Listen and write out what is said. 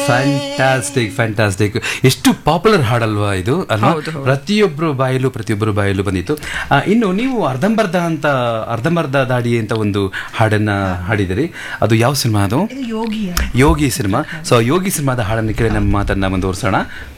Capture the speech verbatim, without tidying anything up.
Fantastic fantastic ಎಷ್ಟು popular ಹಾಡಲ್ವಾ ಇದು ಅಲ್ವಾ? ಪ್ರತಿಯೊಬ್ಬರು ಬಾಯಲು ಪ್ರತಿಯೊಬ್ಬರು ಬಾಯಲು ಬಂದಿತ್ತು. ಆ, ಇನ್ನು ನೀವು ಅರ್ಧಂಬರ್ಧ ಅಂತ ಅರ್ಧಂಬರ್ಧ ದಾಡಿ ಅಂತ ಒಂದು ಹಾಡನ್ನ ಹಾಡಿದಿರಿ. ಅದು ಯಾವ ಸಿನಿಮಾ? ಅದು ಯೋಗಿ ಸಿನಿಮಾ. ಸೊ ಯೋಗಿ ಸಿನಿಮಾದ ಹಾಡನ್ನು ಕೇಳಿ ನಮ್ಮ ಮಾತನ್ನ ಮುಂದುವರಿಸೋಣ.